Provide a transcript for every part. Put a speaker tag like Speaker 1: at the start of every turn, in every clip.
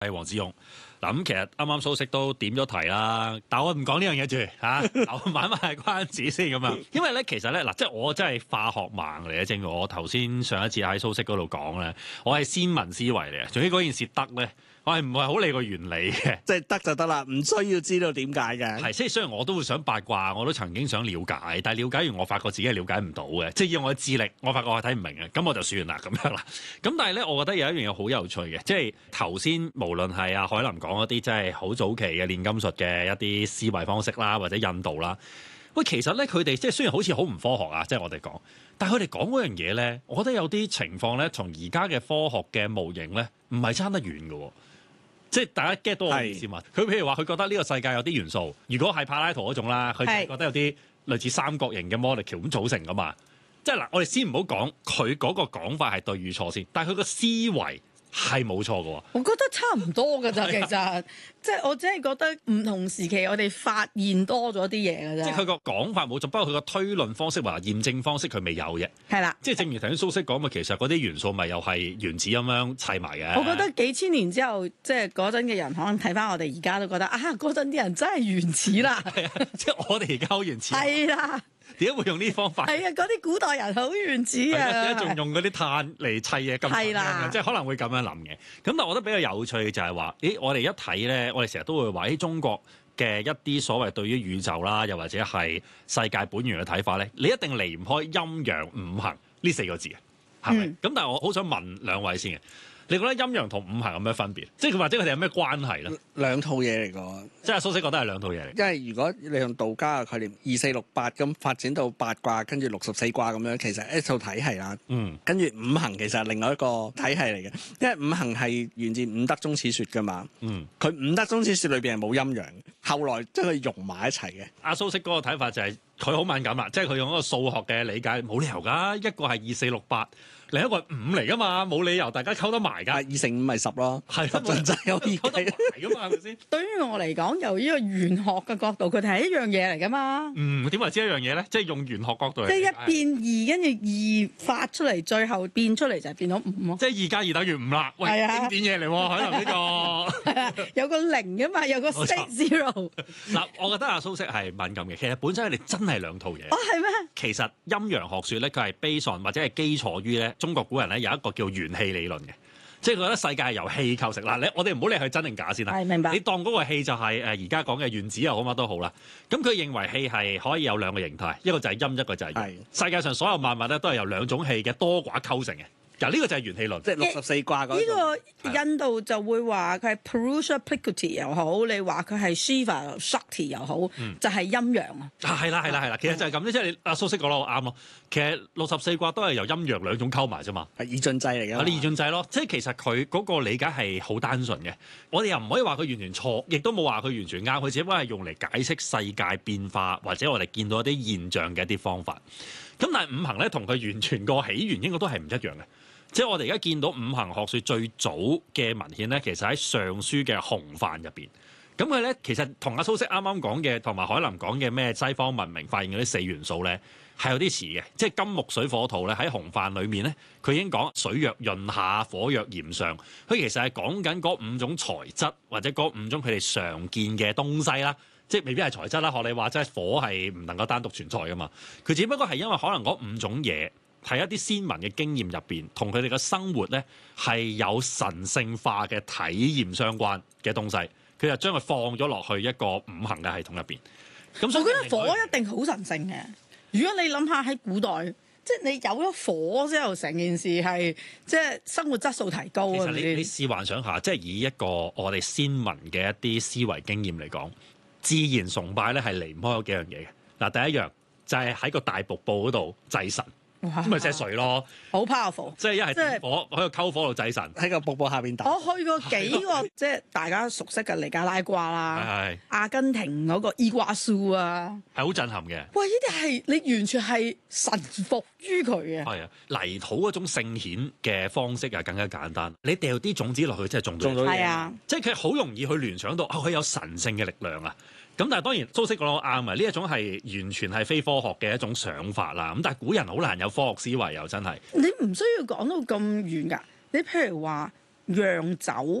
Speaker 1: 係黃志勇。嗱咁其實啱啱蘇軾都點咗題啦，但我唔講呢樣嘢住嚇，留埋關子先咁樣。因為咧其實咧嗱，即係我真係化學盲嚟嘅，正如我頭先上一次喺蘇軾嗰度講咧，我係先民思維嚟嘅。總之嗰件事得咧，我係唔係好理個原理嘅，
Speaker 2: 即係得就得啦，唔需要知道點解嘅。
Speaker 1: 係，即係雖然我都會想八卦，我都曾經想了解，但係了解完我發覺自己係了解唔到嘅，即係以我嘅智力，我發覺我係睇唔明嘅，咁我就算啦咁樣啦。咁但係咧，我覺得有一樣嘢好有趣嘅，即係頭先無論係阿海林講嗰啲，即係好早期嘅煉金術嘅一啲思維方式啦，或者印度啦，喂，其實咧佢哋即係雖然好似好唔科學啊，即係我哋講，但係佢哋講嗰樣嘢咧，我覺得有啲情況咧，同而家嘅科學嘅模型咧，唔係差得遠嘅。即係大家 get 到我意思嘛？佢譬如話，佢覺得呢個世界有啲元素，如果係柏拉圖嗰種啦，佢就覺得有啲類似三角形嘅 molecule 咁組成噶嘛。即係嗱，我哋先唔好講佢嗰個講法係對與錯先，但係佢個思維係冇錯嘅喎。
Speaker 3: 我覺得差唔多㗎咋，其實即係我只係覺得唔同時期我哋發現多咗啲嘢㗎啫。
Speaker 1: 即係佢個講法冇錯，不過佢個推論方式或驗證方式佢未有嘅。
Speaker 3: 係啦，
Speaker 1: 即係正如頭先蘇軾講，咪其實嗰啲元素咪又係原子咁樣砌埋嘅。
Speaker 3: 我覺得幾千年之後，即係嗰陣嘅人可能睇翻我哋而家都覺得啊，嗰陣啲人真係原始啦。
Speaker 1: 係啊，即係我哋而家好原始。
Speaker 3: 係啦。
Speaker 1: 點解會用呢啲方法？
Speaker 3: 係啊，嗰啲古代人好原始啊！
Speaker 1: 點解仲用嗰啲碳嚟砌嘢咁樣嘅？即係可能會咁樣諗嘅。咁但係我覺得比較有趣嘅就係話，我哋一睇咧，我哋成日都會話，中國嘅一啲所謂對於宇宙啦，又或者係世界本源嘅睇法咧，你一定離唔開陰陽五行呢四個字嘅，係咪？咁但係我好想問兩位先嘅。你覺得陰陽同五行有咩分別？即係或者佢哋有咩關係咧？
Speaker 2: 兩套嘢嚟㗎，
Speaker 1: 即係蘇軾覺得係兩套嘢嚟。
Speaker 2: 因為如果你用道家嘅概念2468咁發展到八卦，跟住64卦咁樣，其實一套體系啦。跟住五行其實係另外一個體系嚟嘅，因為五行係源自五德宗始說㗎嘛。佢五德宗始說裏邊係冇陰陽，後來將佢融埋一齊嘅。阿
Speaker 1: 蘇軾嗰個睇法就係佢好敏感啦，即係佢用嗰個數學嘅理解，冇理由㗎，一個係2468。另一個係5嚟噶嘛，冇理由大家溝得埋㗎。
Speaker 2: 2乘5咪10咯，
Speaker 1: 係
Speaker 2: 10進制可以
Speaker 1: 溝得埋㗎嘛，係咪先？
Speaker 3: 對於我嚟講，由呢個玄學嘅角度，佢哋係一樣嘢嚟㗎嘛。
Speaker 1: 點為之一樣嘢咧？即係用玄學角度嚟。
Speaker 3: 即係一變二，跟住2發出嚟，最後變出嚟就係變到5咯。
Speaker 1: 即係2加2等於5啦。喂，經典嘢嚟喎，可能呢個。
Speaker 3: 係啊，有個0㗎嘛，有個 zero。
Speaker 1: 嗱，我覺得阿蘇軾係敏感嘅。其實本身佢哋真係兩套嘢。
Speaker 3: 哦，係咩？
Speaker 1: 其實陰陽學説咧，佢係 base on 或者係基礎於咧。中國古人咧有一個叫元氣理論嘅，即係佢覺得世界係由氣構成。嗱，我哋唔好理佢真定假先啦。
Speaker 3: 係，明白。
Speaker 1: 你當嗰個氣就係而家講嘅原子又好乜都好啦。咁佢認為氣係可以有兩個形態，一個就係陰，一個就係陽。世界上所有萬物咧都係由兩種氣嘅多寡構成嘅。嗱，呢個就係元氣論，
Speaker 2: 即係64卦嗰
Speaker 3: 呢個印度就會話佢係 Purusha Prakriti 又好，你話佢係 Shiva Shakti 又好，就係陰陽啊。
Speaker 1: 係啦，其實就係咁啫，即係阿蘇軾講得好啱咯。其實64卦都係由陰陽兩種溝埋啫嘛，
Speaker 2: 係二進制嚟嘅。
Speaker 1: 二進制咯，即係其實佢嗰個理解係好單純嘅。我哋又唔可以話佢完全錯，亦都冇話佢完全啱。佢只不過係用嚟解釋世界變化或者我哋見到一啲現象嘅一啲方法。咁但係五行咧同佢完全個起源應該都係唔一樣嘅。即係我哋而家見到五行學説最早嘅文獻咧，其實喺《尚書》嘅洪範入邊。咁佢咧其實同阿蘇軾啱啱講嘅，同埋海林講嘅咩西方文明發現嗰啲4元素咧，係有啲似嘅。即係金木水火土咧，喺洪範裏面咧，佢已經講水若潤下，火若炎上。佢其實係講緊嗰5種材質或者嗰5種佢哋常見嘅東西啦。即係未必係材質啦，學你話齋火係唔能夠單獨存在噶嘛。佢只不過係因為可能嗰5種嘢。係一啲先民嘅經驗入邊，同佢哋嘅生活咧係有神聖化嘅體驗相關嘅東西，佢就將佢放咗落去一個五行嘅系統入邊。咁
Speaker 3: 我覺得火一定好神聖嘅。如果你諗下喺古代，即係你有咗火之後，成件事係即係生活質素提高啊！
Speaker 1: 其實你試幻想下，即係以一個我哋先民嘅一啲思維經驗嚟講，自然崇拜咧係離唔開嗰幾樣嘢嘅。嗱，第一樣就係喺個大瀑布嗰度祭神。咁咪即係水咯，
Speaker 3: 好 powerful，
Speaker 1: 即係一係火喺個溝火度祭神，
Speaker 2: 喺個瀑布下邊打。
Speaker 3: 我去過幾個即係大家熟悉嘅尼加拉瓜啦，阿根廷嗰個伊瓜蘇啊，
Speaker 1: 係好震撼嘅。
Speaker 3: 喂，呢啲係你完全係臣服於佢嘅。
Speaker 1: 係啊，泥土嗰種聖顯嘅方式啊，更加簡單。你掉啲種子落去，真係種到嘢。
Speaker 3: 係啊，
Speaker 1: 即係佢好容易去聯想到佢有神聖嘅力量啊。咁但係當然蘇軾講得啱啊！呢一種係完全係非科學嘅一種想法啦。咁但係古人好難有科學思維又真係。
Speaker 3: 你唔需要講到咁遠㗎。你譬如話釀酒，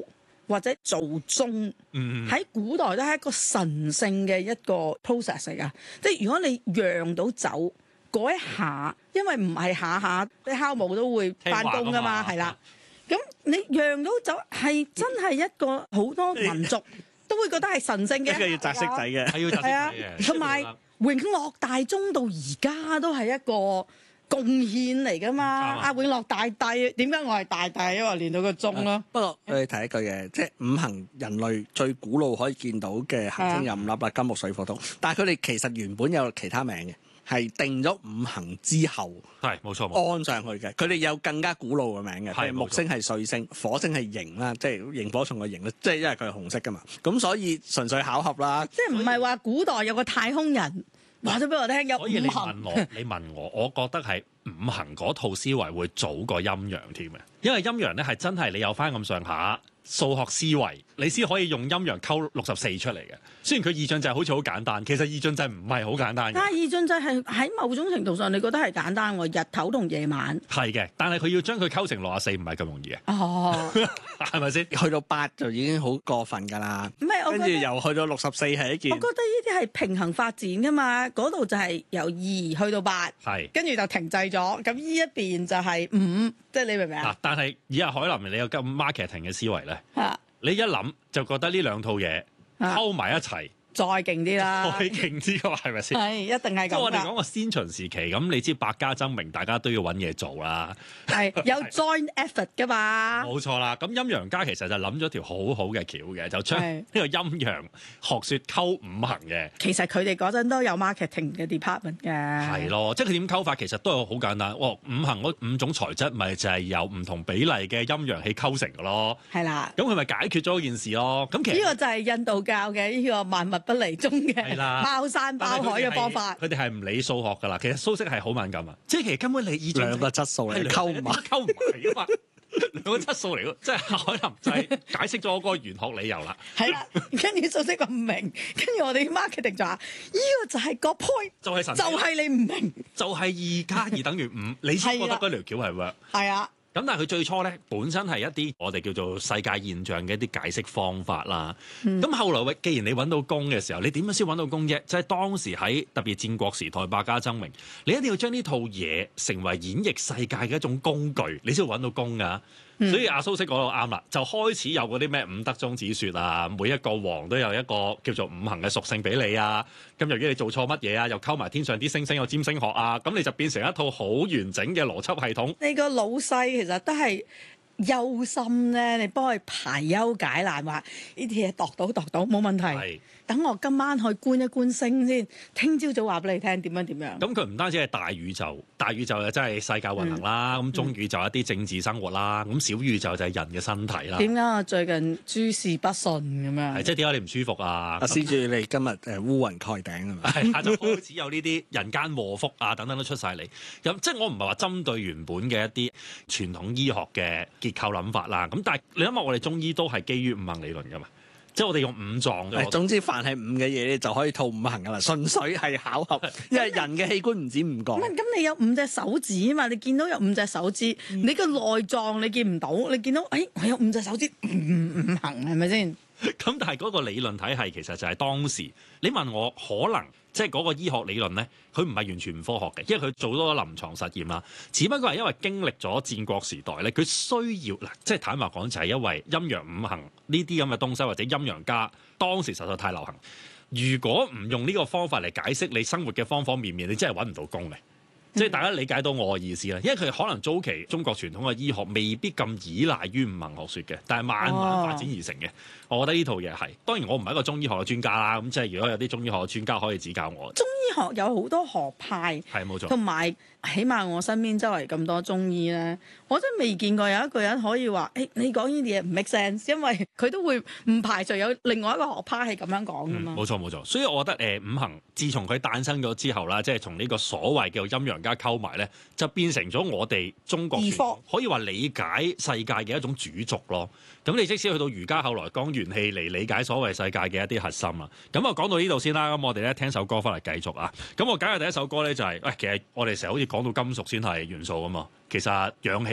Speaker 3: 或者做鐘，喺古代都係一個神聖嘅一個 process 嚟噶。即係如果你釀到酒嗰一下，因為唔係下下啲酵母都會翻工噶嘛，係啦。咁你釀到酒係真係一個好多民族都會覺得係神聖嘅，
Speaker 2: 一個要擲色仔嘅，
Speaker 1: 係要擲色仔嘅，
Speaker 3: 同埋永樂大鐘到而家都係一個貢獻嚟噶嘛。阿永樂大帝點解我係大帝？因為練到個鐘咯。
Speaker 2: 不過我哋提一句嘅，即係五行人類最古老可以見到嘅行星有5粒啦，金木水火土。但係佢哋其實原本有其他名嘅，係定咗五行之後
Speaker 1: 係冇錯
Speaker 2: 安上去嘅。佢哋有更加古老嘅名嘅，係木星係水星，火星係螢啦，即係螢火蟲嘅螢啦，即係因為佢係紅色噶嘛。咁所以純粹巧合啦。
Speaker 3: 即係唔係話古代有個太空人話咗俾我聽有
Speaker 1: 所以你
Speaker 3: 五行。
Speaker 1: 你問我，我覺得係五行嗰套思維會早過陰陽添嘅，因為陰陽咧係真係你有翻咁上下數學思維，你先可以用陰陽溝64出嚟嘅。雖然佢二進制好似好簡單，其實二進制唔係好簡單嘅。
Speaker 3: 但係二進制係喺某種程度上，你覺得係簡單喎，日頭同夜晚。
Speaker 1: 係嘅，但係佢要將佢溝成64唔係咁容易嘅。
Speaker 3: 哦，
Speaker 1: 係咪先？
Speaker 2: 去到8就已經好過分㗎啦。
Speaker 3: 唔係，我
Speaker 2: 跟住又去到64係一件。
Speaker 3: 我覺得呢啲係平衡發展㗎嘛，嗰度就係由2去到8，
Speaker 1: 係
Speaker 3: 跟住就停滯咗。咁呢一邊就係5，即係你明唔明啊？
Speaker 1: 但係以阿海林你有咁 marketing 嘅思維咧，
Speaker 3: 嚇，
Speaker 1: 你一諗就覺得呢兩套嘢溝埋一齊。
Speaker 3: 再勁啲啦，
Speaker 1: 再勁啲嘅話係咪先？
Speaker 3: 係一定係咁。
Speaker 1: 即係我哋講個先秦時期，咁你知百家爭鳴，大家都要揾嘢做啦。
Speaker 3: 係有 joint effort 㗎嘛？
Speaker 1: 冇錯啦。咁陰陽家其實就諗咗條好好嘅橋嘅，就將呢個陰陽學説溝五行嘅。
Speaker 3: 其實佢哋嗰陣都有 marketing 嘅 department 嘅。
Speaker 1: 係咯，即係佢點溝法其實都係好簡單。五行嗰5種材質咪就係由唔同比例嘅陰陽氣溝成嘅咯。
Speaker 3: 係啦。
Speaker 1: 咁佢咪解決咗件事咯。咁其實
Speaker 3: 呢個就係印度教嘅呢個萬物不離宗嘅包山包海嘅方法。
Speaker 1: 佢哋係唔理數學㗎啦。其實蘇軾係好敏感啊，即係其實根本你以
Speaker 2: 兩個質素嚟溝唔埋
Speaker 1: 㗎嘛。兩個質素嚟㗎，即係可能就係解釋咗嗰個玄學理由啦。
Speaker 3: 係啦，跟住蘇軾話唔明，跟住我哋 marketing 就話：呢個就係個 point，
Speaker 1: 就係神，
Speaker 3: 就係你唔明，
Speaker 1: 就係2+2等於5，你先覺得嗰條橋係 work。
Speaker 3: 係啊。
Speaker 1: 咁但係佢最初咧，本身係一啲我哋叫做世界現象嘅一啲解釋方法啦。咁後來既然你揾到工嘅時候，你點樣先揾到工啫？即係當時喺特別戰國時代百家爭鳴，你一定要將呢套嘢成為演繹世界嘅一種工具，你先會揾到工㗎。所以阿蘇軾講到啱啦，就開始有嗰啲咩五德宗旨説啊，每一個王都有一個叫做五行嘅屬性俾你啊。咁由於你做錯乜嘢啊，又溝埋天上啲星星有占星學啊，咁你就變成一套好完整嘅邏輯系統。
Speaker 3: 你個老細其實都係憂心咧，你幫佢排憂解難，話呢啲嘢度到冇問題。等我今晚去觀一觀星先，聽朝早話俾你聽點樣。
Speaker 1: 咁佢唔單止係大宇宙，大宇宙就真係世界運行啦。咁中宇宙一啲政治生活啦，咁小宇宙就係人嘅身體啦。
Speaker 3: 點解我最近諸事不順咁樣？
Speaker 1: 係即係點解你唔舒服啊？
Speaker 2: 阿施主，你今日烏雲蓋頂啊嘛？
Speaker 1: 係下晝開始有呢啲人間禍福啊等等都出晒嚟。咁即係我唔係話針對原本嘅一啲傳統醫學嘅結構諗法啦。咁但係你諗下，我哋中醫都係基於五行理論㗎嘛。即係我哋用五臟，
Speaker 2: 總之凡係五嘅嘢你就可以套五行噶啦，純粹係巧合，因為人嘅器官唔止5個。
Speaker 3: 咁你有5隻手指啊嘛？你見到有5隻手指，你個內臟你見唔到，你見到我有5隻手指，五行係咪先？
Speaker 1: 咁但係嗰個理論體系其實就係當時你問我可能。即係嗰個醫學理論咧，佢唔係完全唔科學嘅，因為佢做多咗臨床實驗啦。只不過係因為經歷咗戰國時代咧，佢需要嗱，即係坦白講就係因為陰陽五行呢啲咁嘅東西或者陰陽家當時實在太流行。如果唔用呢個方法嚟解釋你生活嘅方方面面，你真係揾唔到工嘅。即係大家理解到我嘅意思啦，因為佢可能早期中國傳統嘅醫學未必咁依賴於五行學説嘅，但係慢慢發展而成嘅。我覺得呢套嘢係當然我唔係一個中醫學嘅專家啦，咁即係如果有啲中醫學嘅專家可以指教我。中醫學有好多學派， 係冇錯，
Speaker 3: 同埋起碼我身邊周圍咁多中醫咧，我真係未見過有一個人可以話，你講呢啲嘢唔 make sense，因為佢都會唔排除有另外一個學派係咁樣講噶嘛。
Speaker 1: 冇錯冇錯，所以我覺得五行自從佢誕生咗之後啦，即係從呢個所謂叫陰陽家溝埋咧，就變成咗我哋中國傳統可以話理解世界嘅一種主軸咯。咁你即使去到儒家後來講元氣嚟理解所謂世界嘅一啲核心啦。咁啊講到呢度先啦，咁我哋咧聽首歌翻嚟繼續啊。咁我揀嘅第一首歌咧就係，其實我哋成日好似講到金屬先係元素啊嘛，其實氧氣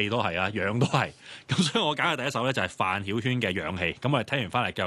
Speaker 1: 都係啊，樣都係。咁所以我揀嘅第一首咧就係范曉萱嘅《氧氣》。咁我哋聽完翻嚟繼續